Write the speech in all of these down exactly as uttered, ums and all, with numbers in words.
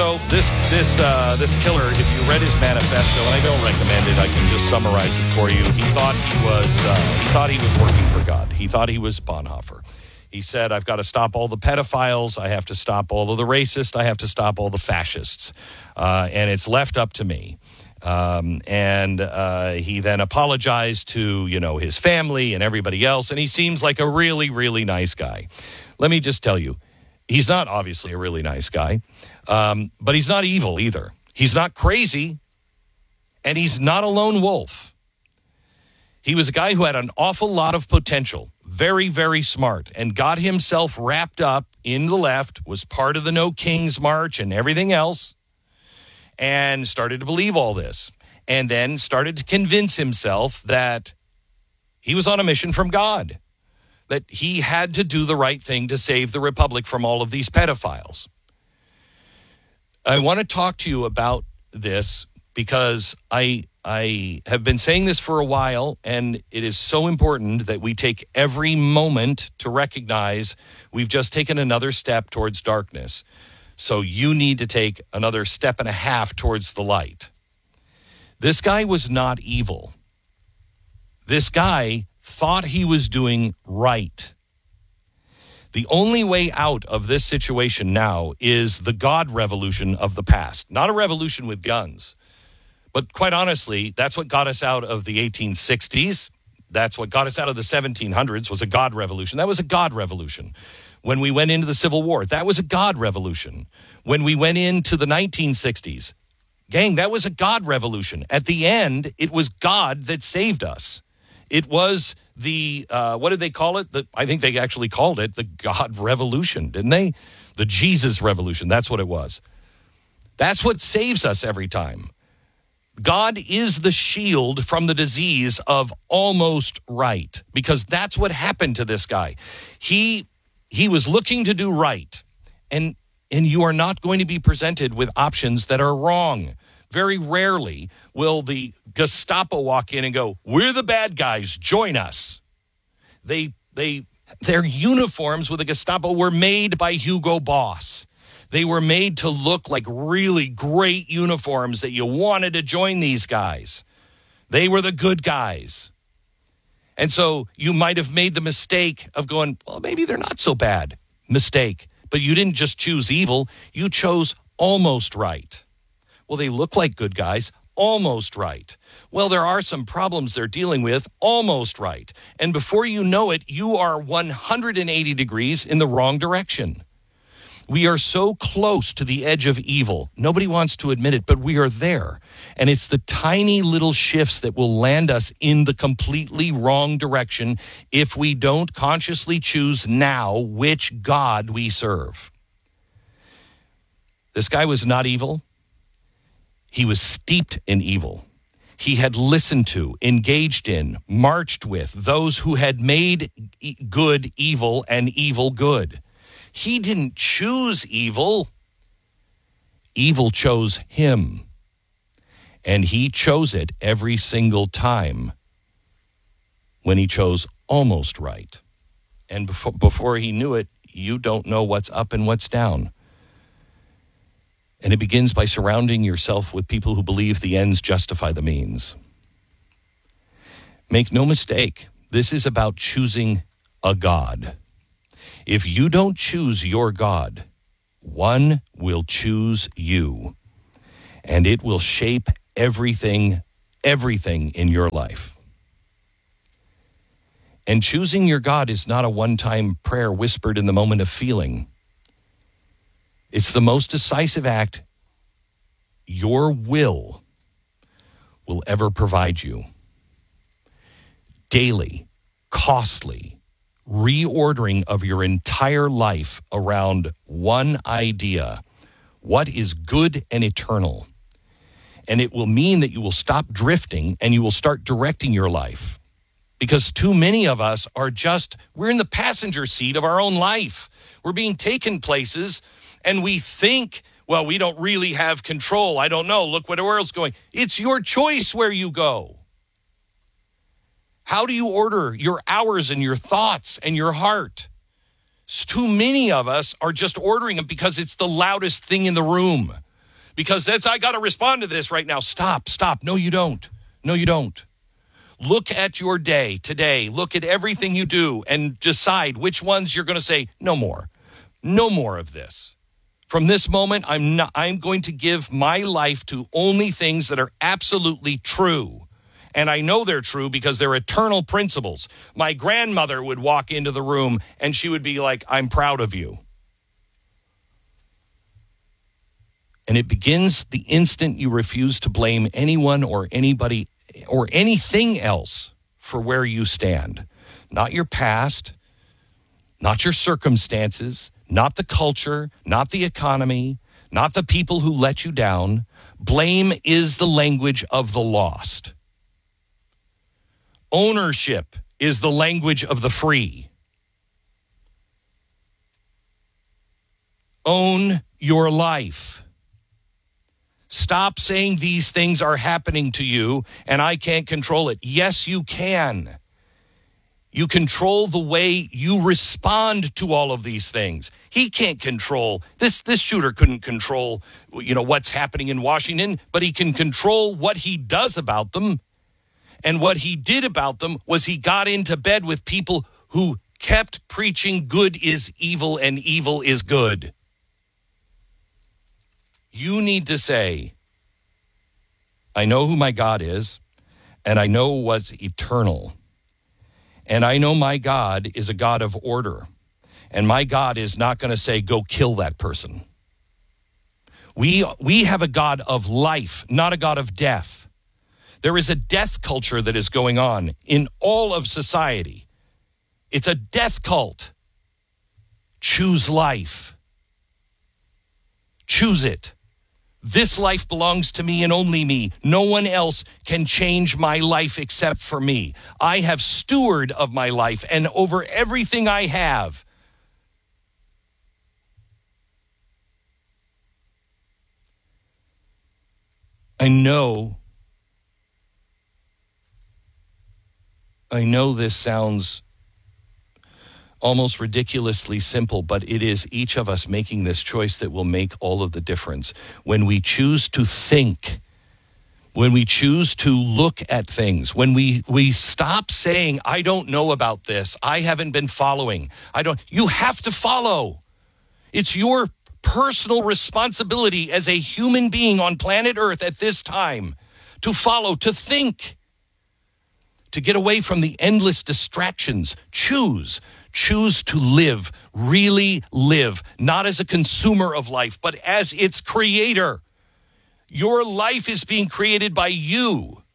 So this this uh, this killer, if you read his manifesto, and I don't recommend it, I can just summarize it for you. He thought he was uh, he thought he was working for God. He thought he was Bonhoeffer. He said, "I've got to stop all the pedophiles. I have to stop all of the racists. I have to stop all the fascists, uh, and it's left up to me." Um, and uh, he then apologized to you know his family and everybody else, and he seems like a really really nice guy. Let me just tell you, he's not obviously a really nice guy. Um, but he's not evil either. He's not crazy, and he's not a lone wolf. He was a guy who had an awful lot of potential, very, very smart, and got himself wrapped up in the left, was part of the No Kings March and everything else, and started to believe all this, and then started to convince himself that he was on a mission from God, that he had to do the right thing to save the republic from all of these pedophiles. I want to talk to you about this because I I have been saying this for a while, and it is so important that we take every moment to recognize we've just taken another step towards darkness. So you need to take another step and a half towards the light. This guy was not evil. This guy thought he was doing right. The only way out of this situation now is the God revolution of the past, not a revolution with guns. But quite honestly, that's what got us out of the eighteen sixties. That's what got us out of the seventeen hundreds was a God revolution. That was a God revolution. When we went into the Civil War, that was a God revolution. When we went into the nineteen sixties, gang, that was a God revolution. At the end, it was God that saved us. It was the, uh, what did they call it? The, I think they actually called it the God Revolution, didn't they? The Jesus Revolution. That's what it was. That's what saves us every time. God is the shield from the disease of almost right, because that's what happened to this guy. He he was looking to do right, and and you are not going to be presented with options that are wrong. Very rarely will the Gestapo walk in and go, "We're the bad guys, join us." They they their uniforms with the Gestapo were made by Hugo Boss. They were made to look like really great uniforms that you wanted to join these guys. They were the good guys. And so you might have made the mistake of going, well, maybe they're not so bad. Mistake. But you didn't just choose evil. You chose almost right. Well, they look like good guys. Almost right. Well, there are some problems they're dealing with. Almost right. And before you know it, you are one hundred eighty degrees in the wrong direction. We are so close to the edge of evil. Nobody wants to admit it, but we are there. And it's the tiny little shifts that will land us in the completely wrong direction if we don't consciously choose now which God we serve. This guy was not evil. He was steeped in evil. He had listened to, engaged in, marched with those who had made good evil and evil good. He didn't choose evil. Evil chose him. And he chose it every single time when he chose almost right. And before, before he knew it, you don't know what's up and what's down. And it begins by surrounding yourself with people who believe the ends justify the means. Make no mistake, this is about choosing a God. If you don't choose your God, one will choose you, and it will shape everything, everything in your life. And choosing your God is not a one-time prayer whispered in the moment of feeling. It's the most decisive act your will will ever provide you. Daily, costly, reordering of your entire life around one idea. What is good and eternal? And it will mean that you will stop drifting and you will start directing your life. Because too many of us are just, we're in the passenger seat of our own life. We're being taken places and we think, well, we don't really have control. I don't know. Look where the world's going. It's your choice where you go. How do you order your hours and your thoughts and your heart? Too many of us are just ordering them because it's the loudest thing in the room. because that's, I got to respond to this right now. Stop, stop. No, you don't. No, you don't. Look at your day today. Look at everything you do and decide which ones you're going to say, no more. No more of this. From this moment, I'm not, I'm going to give my life to only things that are absolutely true. And I know they're true because they're eternal principles. My grandmother would walk into the room and she would be like, I'm proud of you. And it begins the instant you refuse to blame anyone or anybody or anything else for where you stand. Not your past, not your circumstances, not the culture, not the economy, not the people who let you down. Blame is the language of the lost. Ownership is the language of the free. Own your life. Stop saying these things are happening to you and I can't control it. Yes, you can. You control the way you respond to all of these things. He can't control, this, this shooter couldn't control, you know, what's happening in Washington, but he can control what he does about them. And what he did about them was he got into bed with people who kept preaching good is evil and evil is good. You need to say, I know who my God is, and I know what's eternal. And I know my God is a God of order. And my God is not going to say, go kill that person. We, we have a God of life, not a God of death. There is a death culture that is going on in all of society. It's a death cult. Choose life. Choose it. This life belongs to me and only me. No one else can change my life except for me. I have steward of my life, and over everything I have, I know, I know this sounds almost ridiculously simple, but it is each of us making this choice that will make all of the difference. When we choose to think, when we choose to look at things, when we, we stop saying, I don't know about this, I haven't been following, I don't, you have to follow. It's your personal responsibility as a human being on planet Earth at this time to follow, to think, to get away from the endless distractions. Choose. Choose to live, really live, not as a consumer of life, but as its creator. Your life is being created by you.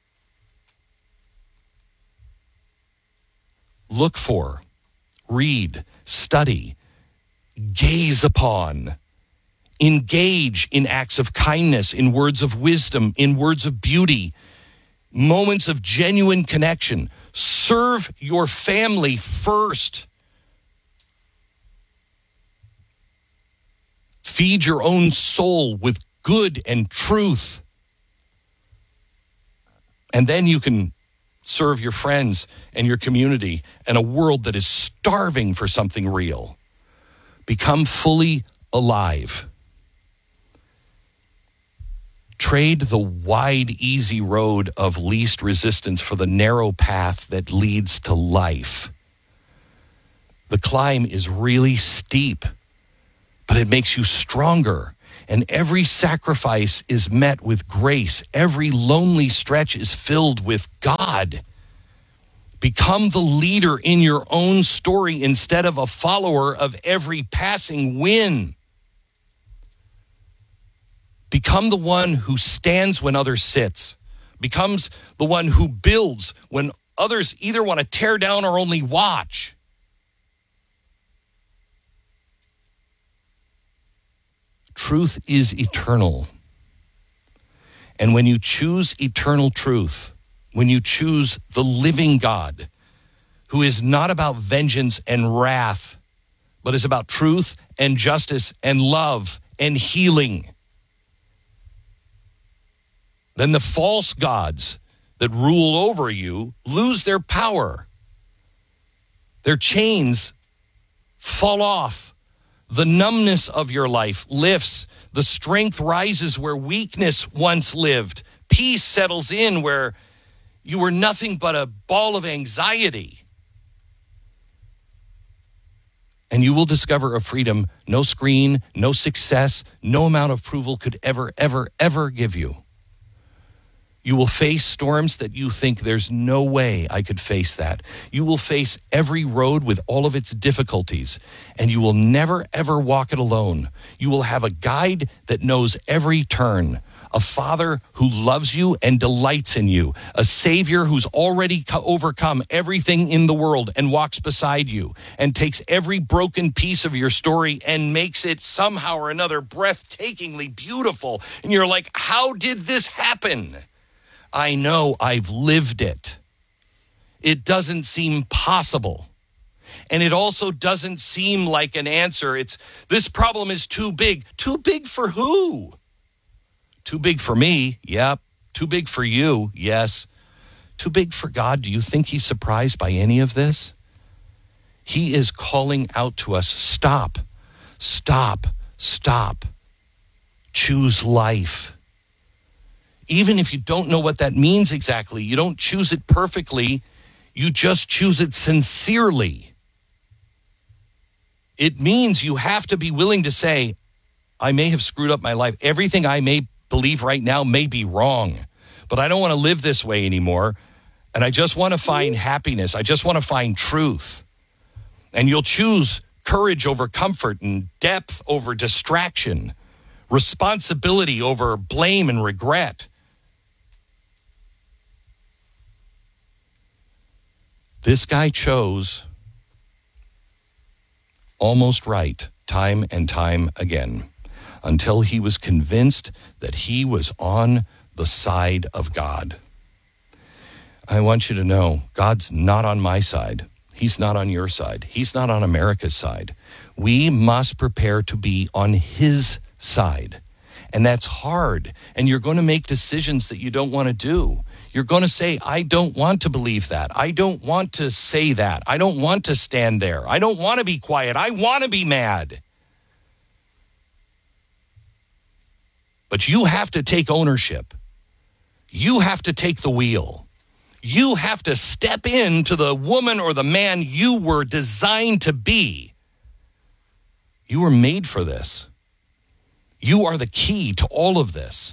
Look for, read, study, gaze upon, engage in acts of kindness, in words of wisdom, in words of beauty, moments of genuine connection. Serve your family first. Feed your own soul with good and truth. And then you can serve your friends and your community and a world that is starving for something real. Become fully alive. Trade the wide, easy road of least resistance for the narrow path that leads to life. The climb is really steep, but it makes you stronger. And every sacrifice is met with grace. Every lonely stretch is filled with God. Become the leader in your own story instead of a follower of every passing wind. Become the one who stands when others sits. Becomes the one who builds when others either want to tear down or only watch. Truth is eternal. And when you choose eternal truth, when you choose the living God, who is not about vengeance and wrath, but is about truth and justice and love and healing, then the false gods that rule over you lose their power. Their chains fall off. The numbness of your life lifts. The strength rises where weakness once lived. Peace settles in where you were nothing but a ball of anxiety. And you will discover a freedom no screen, no success, no amount of approval could ever, ever, ever give you. You will face storms that you think there's no way I could face that. You will face every road with all of its difficulties, and you will never, ever walk it alone. You will have a guide that knows every turn, a father who loves you and delights in you, a savior who's already co- overcome everything in the world and walks beside you and takes every broken piece of your story and makes it somehow or another breathtakingly beautiful. And you're like, how did this happen? I know, I've lived it. It doesn't seem possible. And it also doesn't seem like an answer. It's, this problem is too big. Too big for who? Too big for me? Yep. Too big for you? Yes. Too big for God? Do you think he's surprised by any of this? He is calling out to us, stop, stop, stop. Choose life. Even if you don't know what that means exactly, you don't choose it perfectly, you just choose it sincerely. It means you have to be willing to say, I may have screwed up my life. Everything I may believe right now may be wrong, but I don't want to live this way anymore. And I just want to find happiness. I just want to find truth. And you'll choose courage over comfort and depth over distraction, responsibility over blame and regret. This guy chose almost right time and time again until he was convinced that he was on the side of God. I want you to know, God's not on my side. He's not on your side. He's not on America's side. We must prepare to be on his side. And that's hard. And you're going to make decisions that you don't want to do. You're going to say, I don't want to believe that. I don't want to say that. I don't want to stand there. I don't want to be quiet. I want to be mad. But you have to take ownership. You have to take the wheel. You have to step into the woman or the man you were designed to be. You were made for this. You are the key to all of this.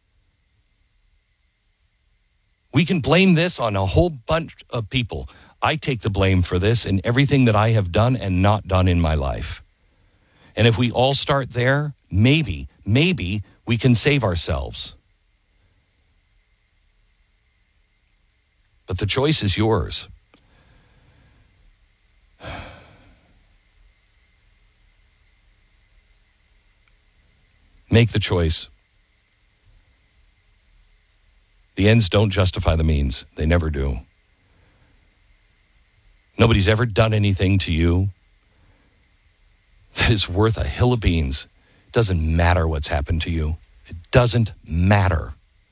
We can blame this on a whole bunch of people. I take the blame for this and everything that I have done and not done in my life. And if we all start there, maybe, maybe we can save ourselves. But the choice is yours. Make the choice. The ends don't justify the means. They never do. Nobody's ever done anything to you that is worth a hill of beans. It doesn't matter what's happened to you. It doesn't matter.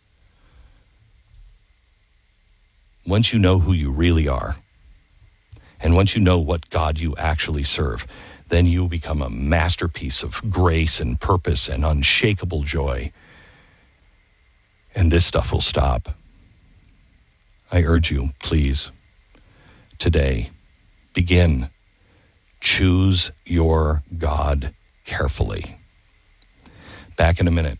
Once you know who you really are, and once you know what God you actually serve, then you become a masterpiece of grace and purpose and unshakable joy. And this stuff will stop. I urge you, please, today, begin. Choose your God carefully. Back in a minute.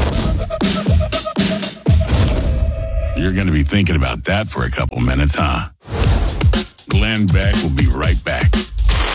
You're going to be thinking about that for a couple minutes, huh? Glenn Beck will be right back.